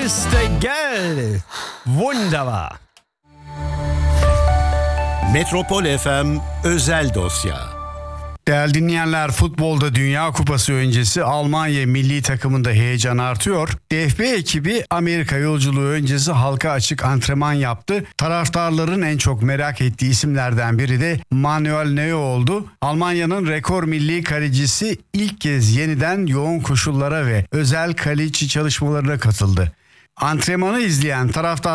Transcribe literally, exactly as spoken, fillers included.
ist geil. Wunderbar. Metropol F M özel dosya. Değerli dinleyenler, futbolda Dünya Kupası öncesi Almanya milli takımında heyecan artıyor. D F B ekibi Amerika yolculuğu öncesi halka açık antrenman yaptı. Taraftarların en çok merak ettiği isimlerden biri de Manuel Neuer oldu. Almanya'nın rekor milli kalecisi ilk kez yeniden yoğun koşullara ve özel kaleci çalışmalarına katıldı. Antrenmanı izleyen taraftar